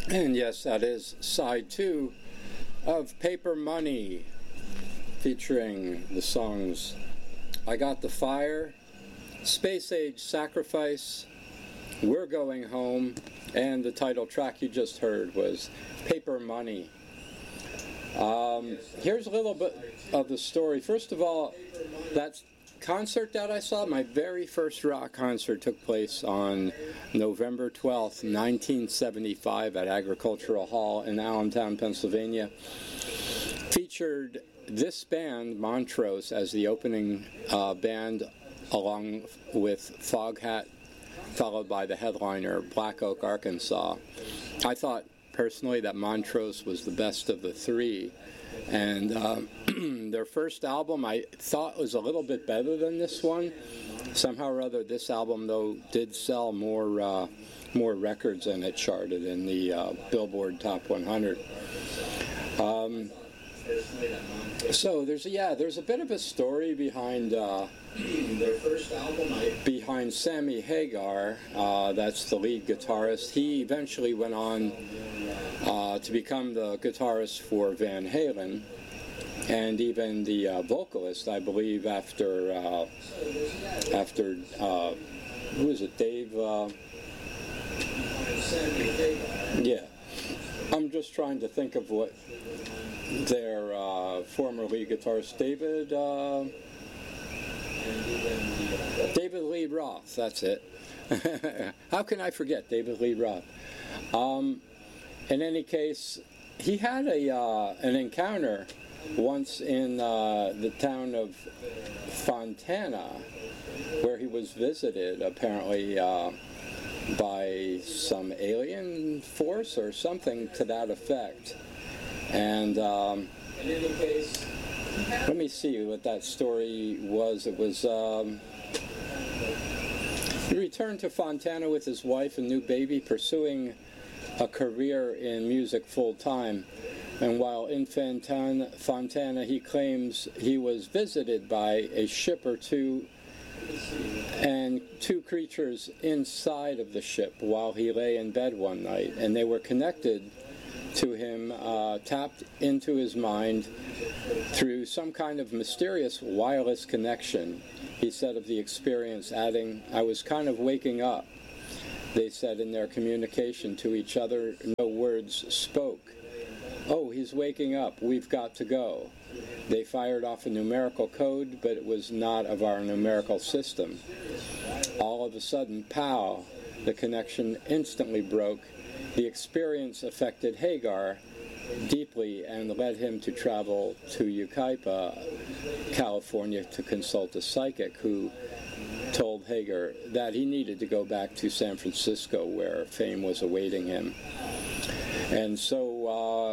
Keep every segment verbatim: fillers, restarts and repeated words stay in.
And yes, that is side two of Paper Money, featuring the songs I Got the Fire, Space Age Sacrifice, We're Going Home, and the title track you just heard was Paper Money. Um, here's a little bit of the story. First of all, that concert that I saw, my very first rock concert, took place on November twelfth, nineteen seventy-five at Agricultural Hall in Allentown, Pennsylvania. Featured this band, Montrose, as the opening uh, band, along with Foghat, followed by the headliner, Black Oak, Arkansas. I thought personally that Montrose was the best of the three, and uh, their first album I thought was a little bit better than this one. Somehow or other, this album, though, did sell more uh, more records, and it charted in the uh, Billboard Top one hundred. Um, so there's a, yeah, there's a bit of a story behind uh, their first album. Behind Sammy Hagar, uh, that's the lead guitarist. He eventually went on uh, to become the guitarist for Van Halen, and even the uh, vocalist, I believe, after uh, after uh, who was it, Dave? Uh, yeah, I'm just trying to think of what their uh, former lead guitarist, David uh, David Lee Roth. That's it. How can I forget David Lee Roth? Um, in any case, he had a uh, an encounter once in uh, the town of Fontana, where he was visited apparently uh, by some alien force or something to that effect. And um, in any case, let me see what that story was. It was um, he returned to Fontana with his wife and new baby, pursuing a career in music full time. And while in Fontana, Fontana, he claims he was visited by a ship or two and two creatures inside of the ship while he lay in bed one night, and they were connected to him, uh, tapped into his mind through some kind of mysterious wireless connection. He said of the experience, adding, "I was kind of waking up." They said in their communication to each other, no words spoke. "Oh, he's waking up. We've got to go." They fired off a numerical code, but it was not of our numerical system. All of a sudden, pow, the connection instantly broke. The experience affected Hagar deeply and led him to travel to Yucaipa, California, to consult a psychic who told Hagar that he needed to go back to San Francisco, where fame was awaiting him. And so uh,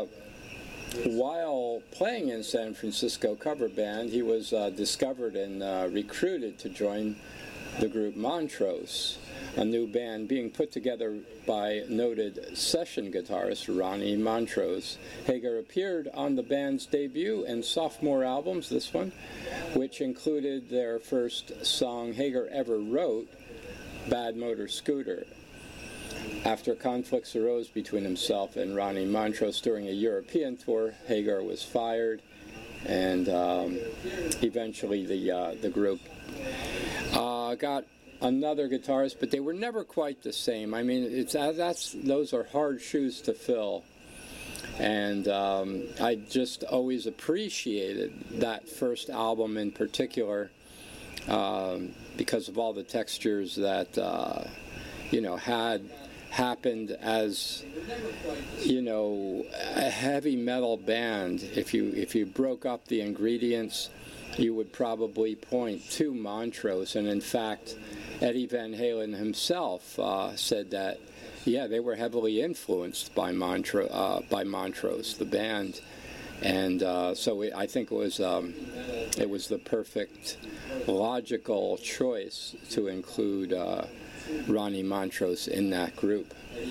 while playing in San Francisco cover band, he was uh, discovered and uh, recruited to join the group Montrose, a new band being put together by noted session guitarist Ronnie Montrose. Hagar appeared on the band's debut and sophomore albums, this one, which included their first song Hagar ever wrote, Bad Motor Scooter. After conflicts arose between himself and Ronnie Montrose during a European tour, Hagar was fired, and um, eventually the uh, the group uh, got another guitarist, but they were never quite the same. I mean, it's that's those are hard shoes to fill, and um, I just always appreciated that first album in particular um, because of all the textures that uh, you know had happened as you know a heavy metal band. If you if you broke up the ingredients, you would probably point to Montrose, and in fact, Eddie Van Halen himself uh, said that, yeah, they were heavily influenced by Montrose, uh, by Montrose, the band, and uh, so it, I think it was um, it was the perfect, logical choice to include uh, Ronnie Montrose in that group.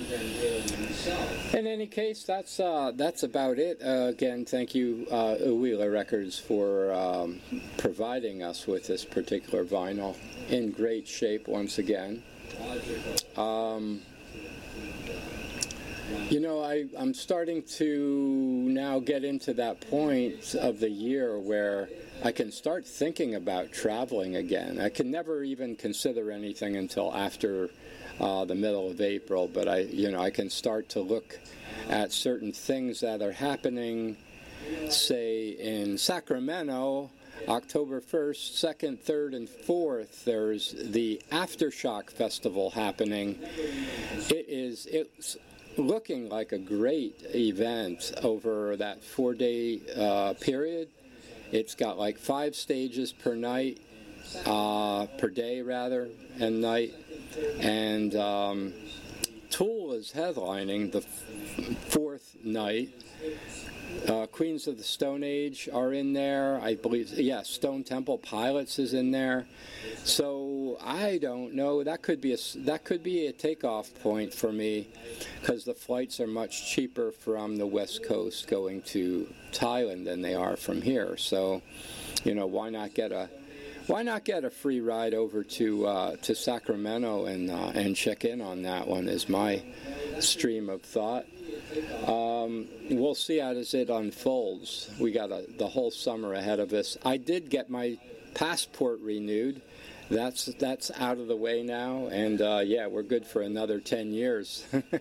In any case, that's uh, that's about it. Uh, again, thank you, uh, Uwila Records, for um, providing us with this particular vinyl in great shape once again. Um, You know, I, I'm starting to now get into that point of the year where I can start thinking about traveling again. I can never even consider anything until after uh, the middle of April, but I, you know, I can start to look at certain things that are happening, say in Sacramento, October first, second, third, and fourth. There's the Aftershock Festival happening. It is it's looking like a great event over that four-day uh, period. It's got like five stages per night, uh, per day rather, and night. And um, Tool is headlining the f- fourth night. Uh, Queens of the Stone Age are in there. I believe, yeah, Stone Temple Pilots is in there. So I don't know. That could be a that could be a takeoff point for me, because the flights are much cheaper from the West Coast going to Thailand than they are from here. So, you know, why not get a why not get a free ride over to uh, to Sacramento and uh, and check in on that one? Is my stream of thought. Um, we'll see how as it unfolds. We got a, the whole summer ahead of us. I did get my passport renewed. That's that's out of the way now, and uh, yeah, we're good for another ten years.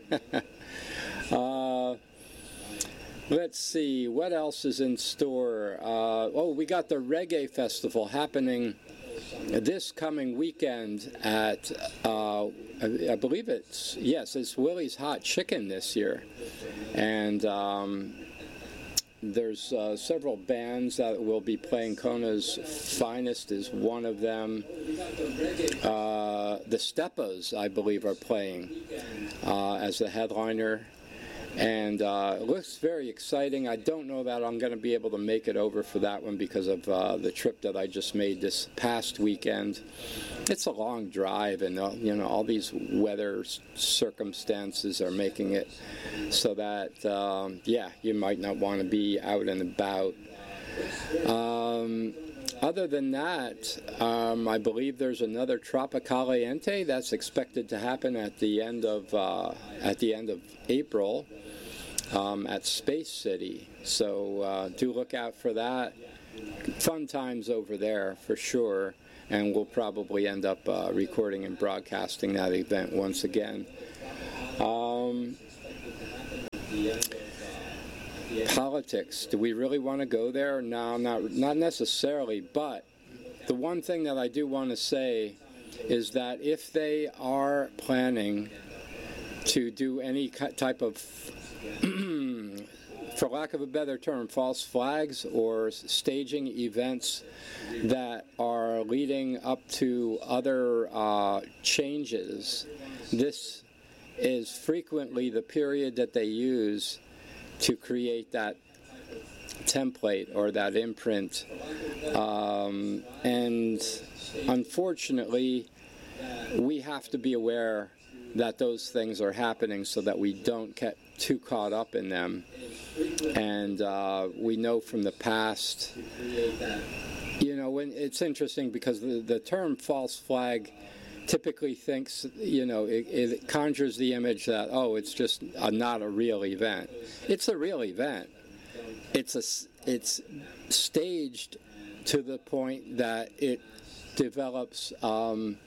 uh, let's see, what else is in store? Uh, oh, we got the Reggae Festival happening this coming weekend at, uh, I, I believe it's, yes, it's Willie's Hot Chicken this year. And um, there's uh, several bands that will be playing. Kona's Finest is one of them. Uh, the Steppas, I believe, are playing uh, as the headliner. And uh, it looks very exciting. I don't know that I'm going to be able to make it over for that one because of uh, the trip that I just made this past weekend. It's a long drive, and uh, you know, all these weather circumstances are making it so that um, yeah, you might not want to be out and about. Um, other than that, um, I believe there's another Tropicaliente that's expected to happen at the end of uh, at the end of April. Um, at Space City, so uh, do look out for that. Fun times over there for sure, and we'll probably end up uh, recording and broadcasting that event once again. Um, politics, do we really want to go there? No, not not necessarily, but the one thing that I do want to say is that if they are planning to do any type of for lack of a better term, false flags or staging events that are leading up to other uh, changes, this is frequently the period that they use to create that template or that imprint. Um, and unfortunately, we have to be aware that those things are happening so that we don't get too caught up in them. And uh, we know from the past, you know, when it's interesting because the, the term false flag typically thinks, you know, it, it conjures the image that, oh, it's just a, not a real event. It's a real event. It's a, it's staged to the point that it develops um,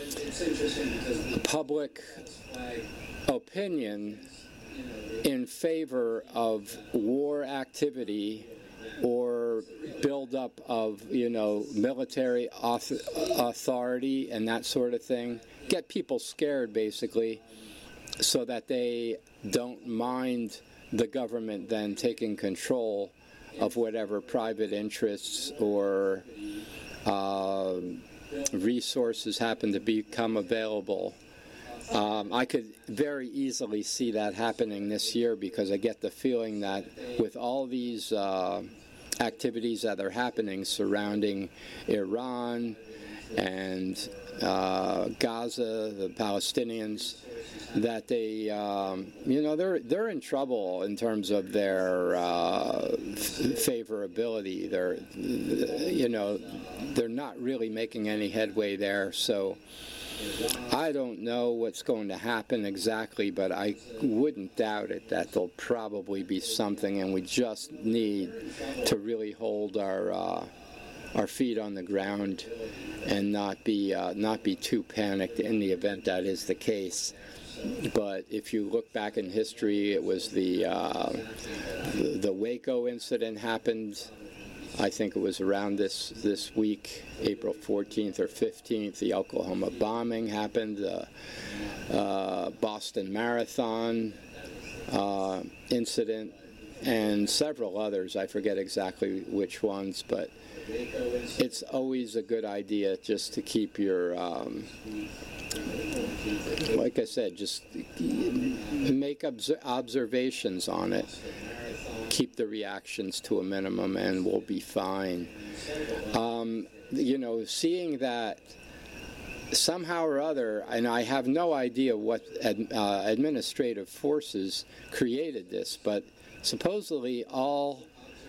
public opinion in favor of war activity or buildup of, you know, military authority and that sort of thing. Get people scared, basically, so that they don't mind the government then taking control of whatever private interests or uh, resources happen to become available. Um, I could very easily see that happening this year because I get the feeling that with all these uh, activities that are happening surrounding Iran and uh, Gaza, the Palestinians, that they, um, you know, they're they're in trouble in terms of their uh, favorability. They're, you know, they're not really making any headway there. So I don't know what's going to happen exactly, but I wouldn't doubt it that there'll probably be something, and we just need to really hold our uh, our feet on the ground and not be uh, not be too panicked in the event that is the case. But if you look back in history, it was the uh, the, the Waco incident happened. I think it was around this this week, April fourteenth or fifteenth. The Oklahoma bombing happened. Uh, uh, Boston Marathon uh, incident, and several others. I forget exactly which ones, but it's always a good idea just to keep your, um, like I said, just make obs- observations on it. Keep the reactions to a minimum, and we'll be fine. Um, you know, seeing that somehow or other, and I have no idea what ad, uh, administrative forces created this, but supposedly all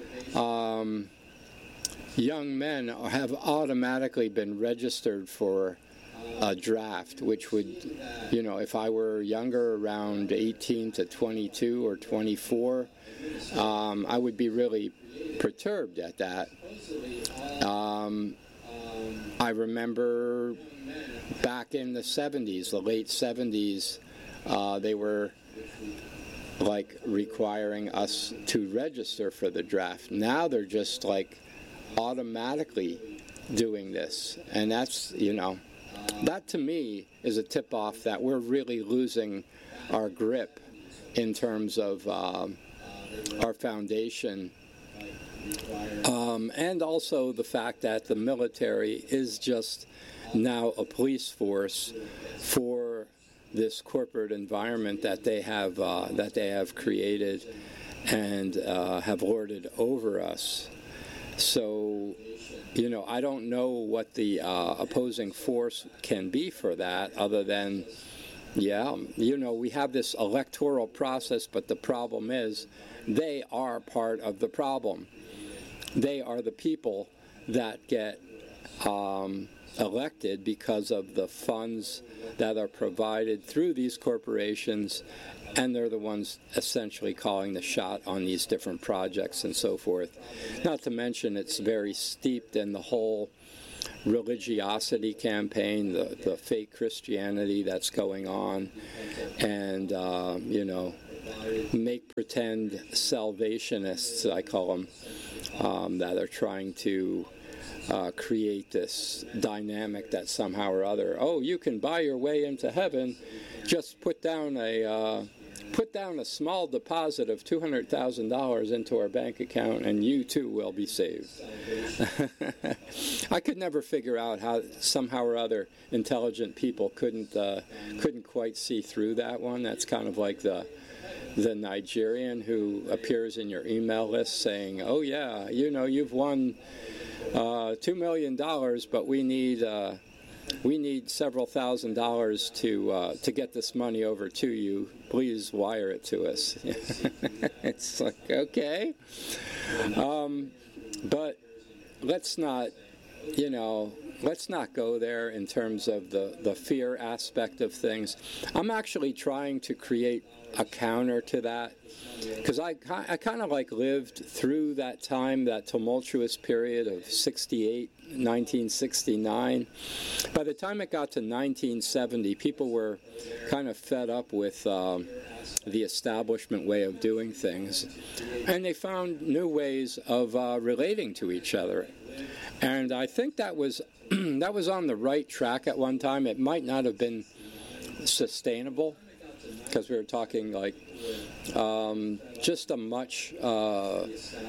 um, young men have automatically been registered for a draft, which would, you know, if I were younger, around eighteen to twenty-two or twenty-four, um, I would be really perturbed at that. Um, I remember back in the seventies, the late seventies, uh, they were like requiring us to register for the draft. Now they're just like automatically doing this, and that's, you know, that to me is a tip-off that we're really losing our grip in terms of um, our foundation, um, and also the fact that the military is just now a police force for this corporate environment that they have uh, that they have created and uh, have lorded over us. So, you know, I don't know what the uh, opposing force can be for that, other than, yeah, you know, we have this electoral process, but the problem is they are part of the problem. They are the people that get um, elected because of the funds that are provided through these corporations, and they're the ones essentially calling the shot on these different projects and so forth. Not to mention it's very steeped in the whole religiosity campaign, the, the fake Christianity that's going on, and, uh, you know, make pretend salvationists, I call them, um, that are trying to Uh, create this dynamic that somehow or other, oh, you can buy your way into heaven, just put down a uh, put down a small deposit of two hundred thousand dollars into our bank account, and you too will be saved. I could never figure out how somehow or other intelligent people couldn't uh, couldn't quite see through that one. That's kind of like the the Nigerian who appears in your email list saying, oh yeah, you know, you've won Uh, two million dollars, but we need uh, we need several thousand dollars to uh, to get this money over to you. Please wire it to us. It's like, okay, um, but let's not, you know, let's not go there in terms of the the fear aspect of things. I'm actually trying to create a counter to that, because I, I kind of like lived through that time, that tumultuous period of sixty-eight, nineteen sixty-nine. By the time it got to nineteen seventy, people were kind of fed up with um, the establishment way of doing things, and they found new ways of uh, relating to each other. And I think that was that was on the right track at one time. It might not have been sustainable, because we were talking like um, just a much uh,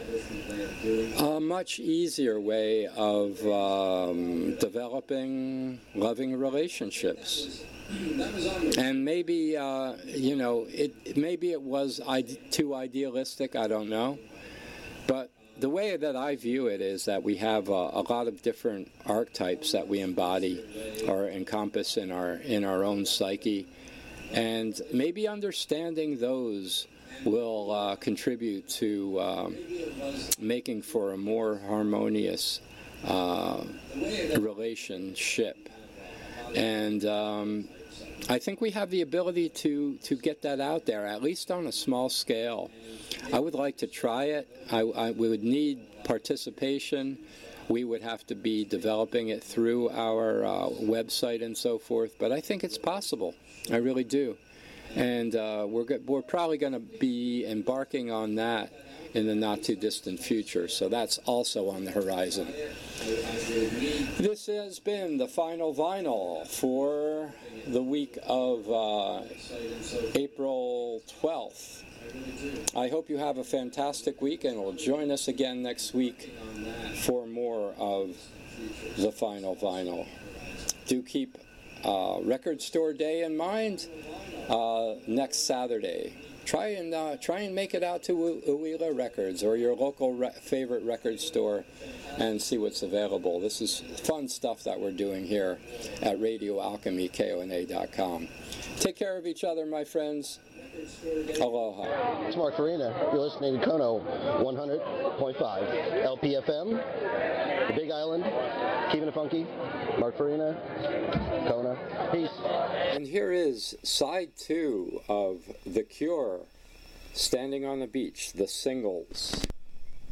a much easier way of um, developing loving relationships. And maybe uh, you know, it maybe it was ide- too idealistic. I don't know, but the way that I view it is that we have a, a lot of different archetypes that we embody or encompass in our in our own psyche. And maybe understanding those will uh, contribute to uh, making for a more harmonious uh, relationship. And um, I think we have the ability to, to get that out there, at least on a small scale. I would like to try it. I, I we would need participation. We would have to be developing it through our uh, website and so forth, but I think it's possible. I really do. And uh, we're, go- we're probably going to be embarking on that in the not-too-distant future, so that's also on the horizon. This has been the final vinyl for the week of uh, April twelfth. I hope you have a fantastic week, and will join us again next week for more of the final vinyl. Do keep uh, Record Store Day in mind uh, next Saturday. Try and uh, try and make it out to Uwila Records or your local re- favorite record store and see what's available. This is fun stuff that we're doing here at Radio Alchemy, K O N A dot com. Take care of each other, my friends. Aloha. It's Mark Farina. You're listening to Kono one hundred point five L P F M, the Big Island, keeping it funky. Mark Farina, Kona. Peace. And here is side two of The Cure, Standing on the Beach, the singles.